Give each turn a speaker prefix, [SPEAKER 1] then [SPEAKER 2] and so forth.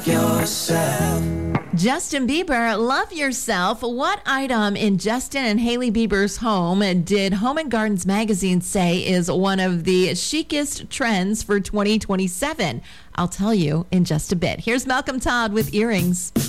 [SPEAKER 1] yourself.
[SPEAKER 2] Justin Bieber, Love Yourself. What item in Justin and Hailey Bieber's home did Home and Gardens magazine say is one of the chicest trends for 2027? I'll tell you in just a bit. Here's Malcolm Todd with Earrings.